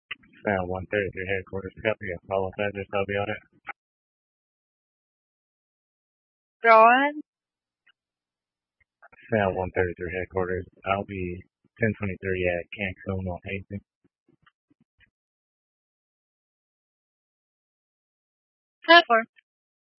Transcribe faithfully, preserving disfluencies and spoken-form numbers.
Sound one thirty-three headquarters. Copy. Apollo Fazers. I'll be on it. Go ahead. Sound one thirty-three headquarters. I'll be ten twenty-three at Cancun on Hastings. Headquarters.